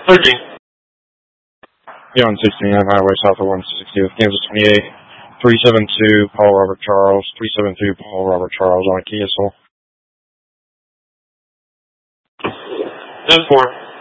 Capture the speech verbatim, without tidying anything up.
thirteen. Yeah, on sixty-nine Highway south of one sixtieth, Kansas twenty-eight, three seven two Paul Robert Charles, three seven two Paul Robert Charles on a Kia Soul. ten four.